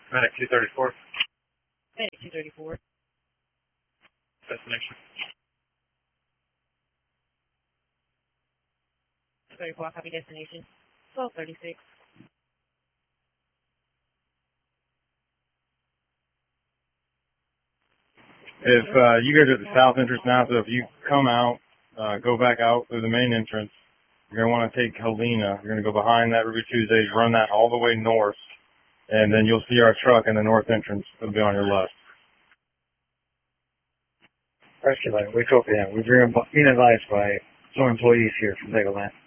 Medic 234. Medic 234. Destination. 34, copy destination. 1236. If you guys are at the south entrance now, so if you come out, go back out through the main entrance, you're going to want to take Helena. You're going to go behind that Ruby Tuesdays, run that all the way north, and then you'll see our truck in the north entrance. It'll be on your left. Rescue Light, we copy that. We've been advised by some employees here from Legoland.